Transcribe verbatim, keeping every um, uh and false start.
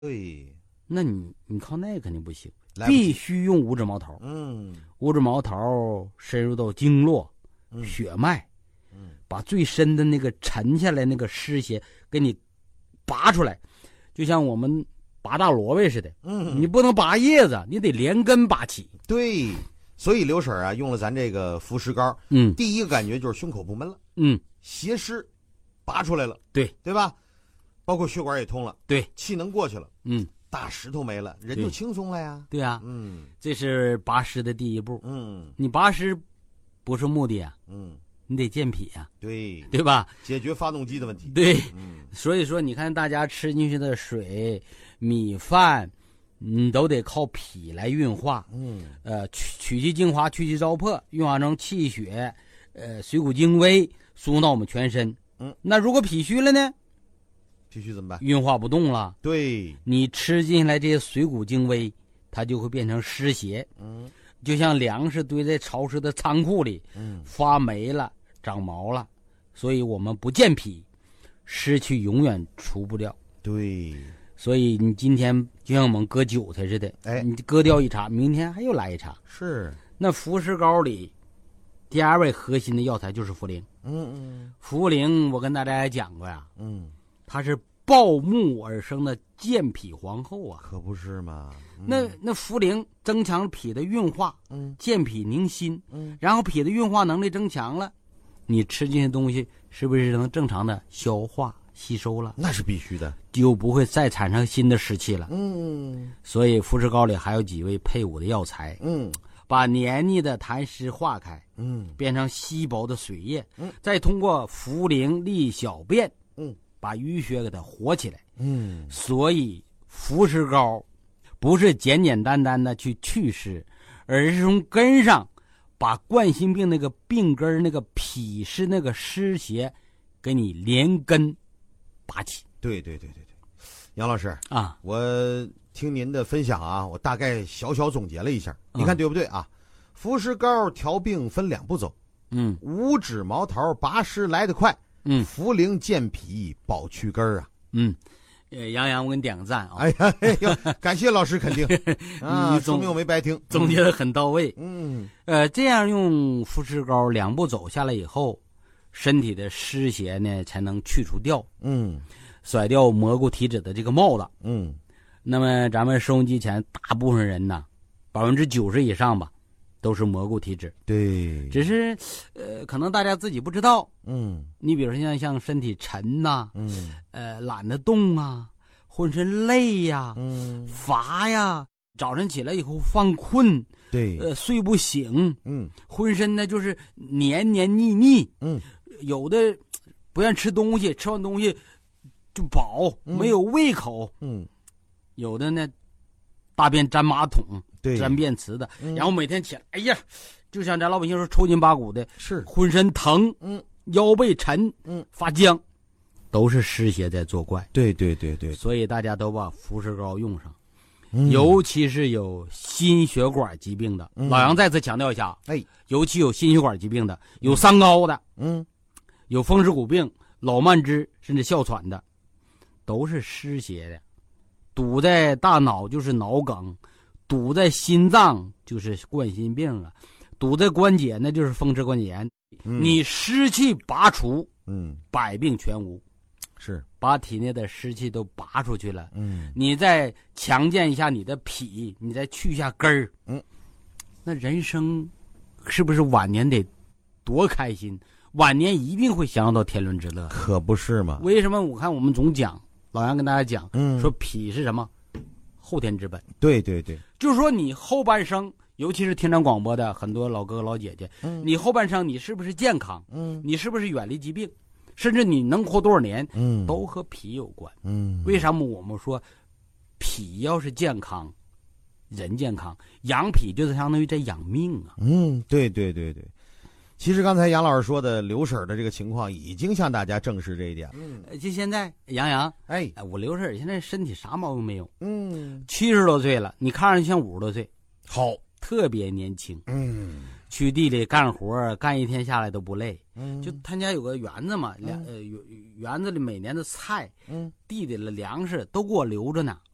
对， 那你你靠那肯定不行，必须用五指毛头。 嗯， 五指毛头深入到经络、 嗯、 血脉， 嗯， 把最深的那个沉下来那个湿邪给你拔出来，就像我们拔大萝卜似的。 嗯， 你不能拔叶子，你得连根拔起。 对，所以刘婶啊用了咱这个服石膏， 嗯， 第一个感觉就是胸口不闷了， 嗯， 邪湿拔出来了， 对对吧？包括血管也通了， 对， 气能过去了， 嗯， 大石头没了，人就轻松了呀。 对啊， 嗯， 这是拔湿的第一步。 嗯， 你拔湿不是目的啊， 嗯， 你得健脾啊， 对， 对吧？ 解决发动机的问题。 对， 嗯， 所以说你看大家吃进去的水、米饭，你都得靠脾来运化。 嗯， 呃，取取其精华，去其糟粕，运化成气血，呃，水谷精微，输送到我们全身。 嗯， 那如果脾虚了呢？ 脾虚怎么办？ 运化不动了。 对， 你吃进来这些水谷精微，它就会变成湿邪。 嗯， 就像粮食堆在潮湿的仓库里， 嗯， 发霉了，长毛了。所以我们不健脾，湿气永远除不掉。 对， 所以你今天就像我们割韭菜似的， 哎， 你割掉一茬，明天还又来一茬。 是。 那服石膏里第二位核心的药材就是茯苓。 嗯嗯， 茯苓我跟大家也讲过呀， 嗯， 它是抱木而生的健脾皇后啊， 可不是嘛。嗯、 那那茯苓增强脾的运化， 嗯， 健脾宁心， 嗯， 然后脾的运化能力增强了，你吃进去的东西是不是能正常的消化吸收了？ 那是必须的， 就不会再产生新的湿气了。 嗯， 所以服石膏里还有几味配伍的药材， 嗯， 把黏腻的痰湿化开， 嗯， 变成稀薄的水液， 嗯， 再通过茯苓利小便， 嗯， 把淤血给它活起来， 嗯， 所以服石膏不是简简单单的去祛湿，而是从根上把冠心病那个病根那个脾湿那个湿邪给你连根拔起。 对对对对对，杨老师啊， 我听您的分享啊，我大概小小总结了一下，你看对不对啊？服石膏调病分两步走， 嗯， 五指毛桃拔湿来得快， 嗯， 茯苓健脾保躯根啊， 嗯。呃，杨洋，我给你点个赞啊！ 哎呀，哎呀，感谢老师肯定啊，说明我没白听， 总结的很到位。 嗯， 呃，这样用服石膏两步走下来以后，身体的湿邪呢才能去除掉， 嗯， 甩掉蘑菇体脂的这个帽子， 嗯。 那么咱们收音机前大部分人呢，百分之九十以上吧，都是蘑菇体质。 对， 只是呃，可能大家自己不知道。 嗯， 你比如说像像身体沉呐、啊， 嗯， 呃，懒得动啊，浑身累呀， 嗯， 乏呀，早晨起来以后犯困， 对， 呃，睡不醒， 嗯， 浑身呢就是黏黏腻腻， 嗯， 有的不愿吃东西，吃完东西就饱， 嗯、 没有胃口， 嗯， 有的呢大便沾马桶， 对， 沾便池的， 嗯、 然后每天起来，哎呀，就像咱老百姓说抽筋拔骨的， 是浑身疼， 嗯， 腰背沉， 嗯， 发僵，都是湿邪在作怪。 对对对对， 所以大家都把服石膏用上， 嗯、 尤其是有心血管疾病的。 嗯、 老杨再次强调一下， 哎， 尤其有心血管疾病的，有三高的， 嗯， 有风湿骨病、老慢支甚至哮喘的，都是湿邪的。堵在大脑就是脑梗，堵在心脏就是冠心病啊，堵在关节那就是风湿关节炎。 嗯、 你湿气拔除， 嗯， 百病全无， 是把体内的湿气都拔出去了。 嗯， 你再强健一下你的脾，你再去一下根儿， 嗯， 那人生是不是晚年得多开心？晚年一定会享受到天伦之乐， 可不是嘛？ 为什么？我看我们总讲。老杨跟大家讲， 嗯， 说脾是什么？后天之本。 对对对， 就是说你后半生，尤其是听咱广播的很多老哥哥老姐姐， 嗯， 你后半生你是不是健康？ 嗯， 你是不是远离疾病？甚至你能活多少年？ 嗯， 都和脾有关。 嗯， 为什么我们说脾要是健康，人健康，养脾就是相当于在养命啊。 嗯，对对对对。其实刚才杨老师说的刘婶的这个情况，已经向大家证实这一点。 嗯，就现在杨洋， 哎， 我刘婶现在身体啥毛病没有， 嗯， 七十多岁了，你看上去像五十多岁， 好， 特别年轻。 嗯， 去地里干活，干一天下来都不累。 嗯， 就他家有个园子嘛， 嗯、 两呃园园子里每年的菜， 嗯， 地里的粮食都给我留着呢。